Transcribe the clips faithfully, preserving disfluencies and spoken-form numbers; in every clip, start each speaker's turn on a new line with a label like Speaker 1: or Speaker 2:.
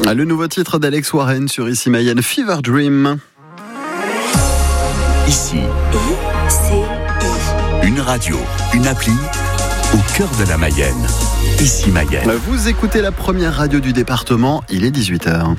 Speaker 1: Le nouveau titre d'Alex Warren sur Ici Mayenne, Fever Dream.
Speaker 2: Ici, une radio, une appli au cœur de la Mayenne. Ici Mayenne.
Speaker 1: Vous écoutez la première radio du département, il est dix-huit heures.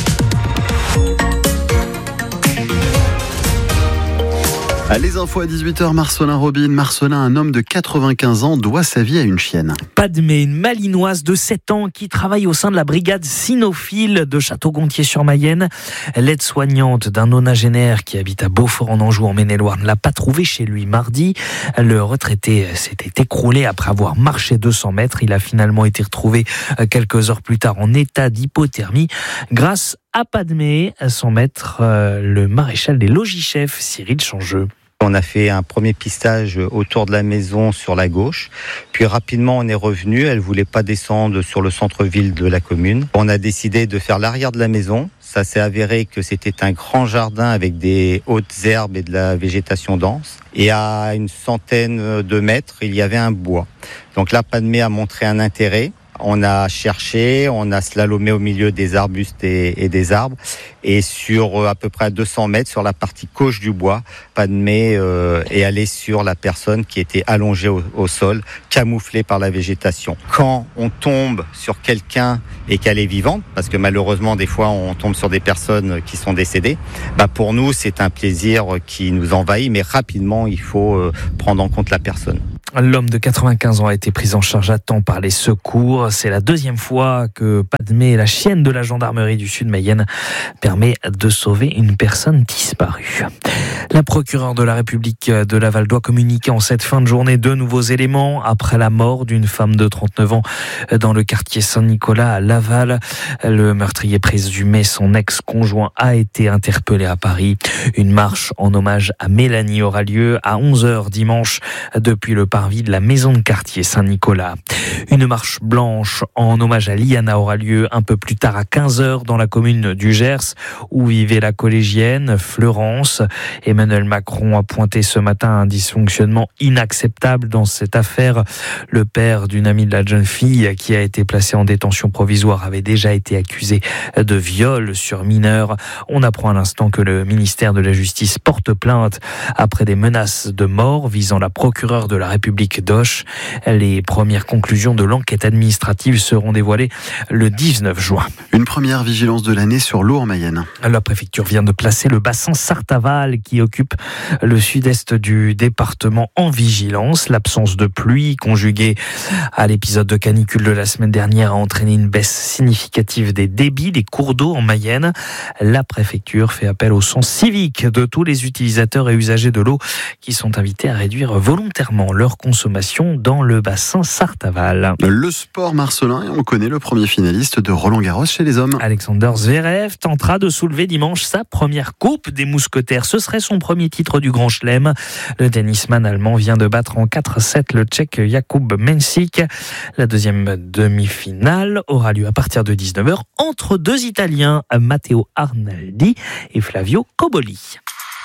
Speaker 1: Les infos à dix-huit heures, Marcelin Robin. Marcelin, un homme de quatre-vingt-quinze ans, doit sa vie à une chienne.
Speaker 3: Padmé, une malinoise de sept ans qui travaille au sein de la brigade cynophile de Château-Gontier-sur-Mayenne. L'aide-soignante d'un nonagénaire qui habite à Beaufort en Anjou en Maine-et-Loire ne l'a pas trouvé chez lui mardi. Le retraité s'était écroulé après avoir marché deux cents mètres. Il a finalement été retrouvé quelques heures plus tard en état d'hypothermie. Grâce à Padmé, son maître, le maréchal des logis-chefs, Cyril Changeux.
Speaker 4: On a fait un premier pistage autour de la maison sur la gauche, puis rapidement on est revenu, elle voulait pas descendre sur le centre-ville de la commune. On a décidé de faire l'arrière de la maison, ça s'est avéré que c'était un grand jardin avec des hautes herbes et de la végétation dense. Et à une centaine de mètres, il y avait un bois. Donc là, Padmé a montré un intérêt. On a cherché, on a slalomé au milieu des arbustes et, et des arbres. Et sur à peu près deux cents mètres, sur la partie gauche du bois, Padmé euh, est allé sur la personne qui était allongée au, au sol, camouflée par la végétation. Quand on tombe sur quelqu'un et qu'elle est vivante, parce que malheureusement des fois on tombe sur des personnes qui sont décédées, bah pour nous c'est un plaisir qui nous envahit, mais rapidement il faut euh, prendre en compte la personne.
Speaker 3: L'homme de quatre-vingt-quinze ans a été pris en charge à temps par les secours. C'est la deuxième fois que Padmé, la chienne de la gendarmerie du Sud Mayenne, permet de sauver une personne disparue. La procureure de la République de Laval doit communiquer en cette fin de journée deux nouveaux éléments après la mort d'une femme de trente-neuf ans dans le quartier Saint-Nicolas à Laval. Le meurtrier présumé, son ex-conjoint, a été interpellé à Paris. Une marche en hommage à Mélanie aura lieu à onze heures dimanche depuis le parvis de la maison de quartier Saint-Nicolas. Une marche blanche en hommage à Liana aura lieu un peu plus tard à quinze heures dans la commune du Gers où vivait la collégienne Fleurance. Emmanuel Macron a pointé ce matin un dysfonctionnement inacceptable dans cette affaire. Le père d'une amie de la jeune fille qui a été placée en détention provisoire avait déjà été accusé de viol sur mineur. On apprend à l'instant que le ministère de la Justice porte plainte après des menaces de mort visant la procureure de la République d'Auch. Les premières conclusions de l'enquête administrative seront dévoilées le dix-neuf juin.
Speaker 1: Une première vigilance de l'année sur l'eau en Mayenne.
Speaker 3: La préfecture vient de placer le bassin Sarthe-Aval qui occupe le sud-est du département en vigilance. L'absence de pluie conjuguée à l'épisode de canicule de la semaine dernière a entraîné une baisse significative des débits des cours d'eau en Mayenne. La préfecture fait appel au sens civique de tous les utilisateurs et usagers de l'eau qui sont invités à réduire volontairement leur consommation dans le bassin Sarthe-Aval.
Speaker 1: Le sport, Marcelin, et on connaît le premier finaliste de Roland-Garros chez les hommes.
Speaker 3: Alexander Zverev tentera de soulever dimanche sa première coupe des mousquetaires. Ce serait son premier titre du Grand Chelem. Le tennisman allemand vient de battre en quatre sept le Tchèque Jakub Mensik. La deuxième demi-finale aura lieu à partir de dix-neuf heures entre deux Italiens, Matteo Arnaldi et Flavio Cobolli.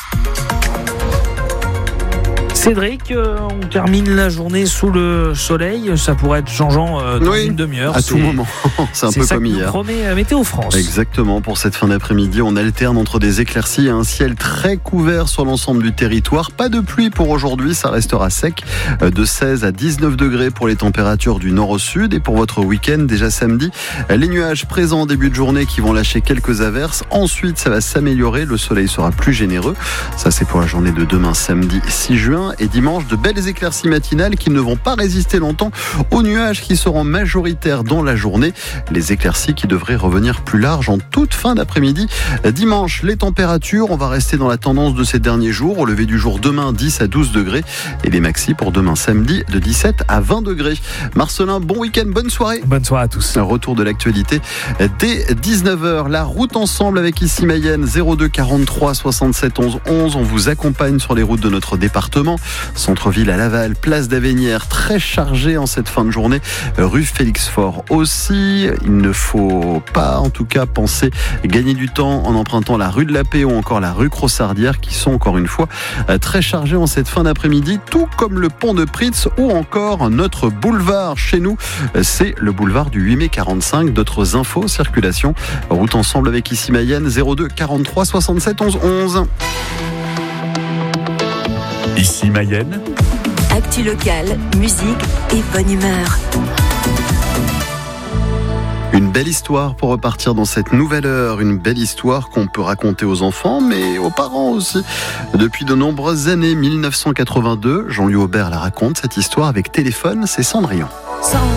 Speaker 3: Cédric, euh, on termine la journée sous le soleil. Ça pourrait être changeant euh, dans
Speaker 1: oui,
Speaker 3: une demi-heure.
Speaker 1: À
Speaker 3: c'est,
Speaker 1: tout moment. C'est un
Speaker 3: c'est
Speaker 1: peu
Speaker 3: ça
Speaker 1: comme
Speaker 3: que nous
Speaker 1: hier.
Speaker 3: promet euh, Météo France.
Speaker 1: Exactement. Pour cette fin d'après-midi, on alterne entre des éclaircies et un ciel très couvert sur l'ensemble du territoire. Pas de pluie pour aujourd'hui. Ça restera sec. De seize à dix-neuf degrés pour les températures du nord au sud. Et pour votre week-end, déjà samedi, les nuages présents en début de journée qui vont lâcher quelques averses. Ensuite, ça va s'améliorer. Le soleil sera plus généreux. Ça, c'est pour la journée de demain, samedi six juin. Et dimanche, de belles éclaircies matinales qui ne vont pas résister longtemps aux nuages qui seront majoritaires dans la journée. Les éclaircies qui devraient revenir plus larges en toute fin d'après-midi. Dimanche, les températures, on va rester dans la tendance de ces derniers jours. Au lever du jour, demain, dix à douze degrés. Et les maxis pour demain, samedi, de dix-sept à vingt degrés. Marcelin, bon week-end, bonne soirée.
Speaker 3: Bonne soirée à tous.
Speaker 1: Un retour de l'actualité dès dix-neuf heures. La route ensemble avec Ici Mayenne, zéro deux quarante-trois soixante-sept onze onze. On vous accompagne sur les routes de notre département. Centre-ville à Laval, place d'Avenières, très chargé en cette fin de journée. Rue Félix Faure aussi. Il ne faut pas, en tout cas, penser gagner du temps en empruntant la rue de la Paix ou encore la rue Crossardière, qui sont encore une fois très chargés en cette fin d'après-midi, tout comme le pont de Pritz ou encore notre boulevard chez nous. C'est le boulevard du huit mai quarante-cinq. D'autres infos, circulation, route ensemble avec ici Mayenne, zéro deux quarante-trois soixante-sept onze onze.
Speaker 2: Ici Mayenne.
Speaker 5: Actu locale, musique et bonne humeur.
Speaker 1: Une belle histoire pour repartir dans cette nouvelle heure, une belle histoire qu'on peut raconter aux enfants, mais aux parents aussi. Depuis de nombreuses années, mille neuf cent quatre-vingt-deux, Jean-Louis Aubert la raconte, cette histoire avec Téléphone, c'est Cendrillon.